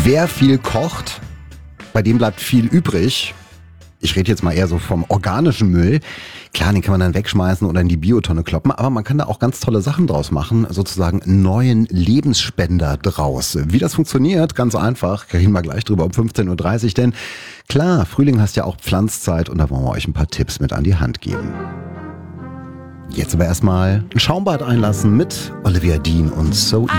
Wer viel kocht, bei dem bleibt viel übrig. Ich rede jetzt mal eher so vom organischen Müll. Klar, den kann man dann wegschmeißen oder in die Biotonne kloppen, aber man kann da auch ganz tolle Sachen draus machen, sozusagen einen neuen Lebensspender draus. Wie das funktioniert, ganz einfach, reden wir gleich drüber um 15.30 Uhr, denn klar, Frühling heißt ja auch Pflanzzeit und da wollen wir euch ein paar Tipps mit an die Hand geben. Jetzt aber erstmal ein Schaumbad einlassen mit Olivia Dean und So